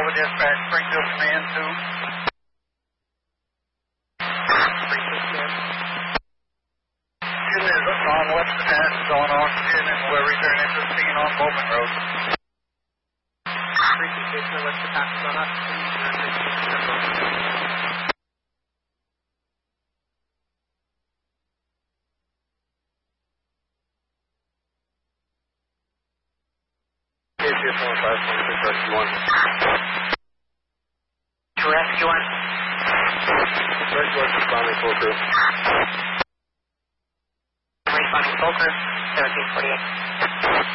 over dispatch, Springfield Command 2. Springfield Command. It is on what's the task on oxygen, and we're returning to the scene on Bowman Road. Springfield Station, what's the task on oxygen? Rescue 1. Rescue 1 responding full crew. Responding full crew, 1748.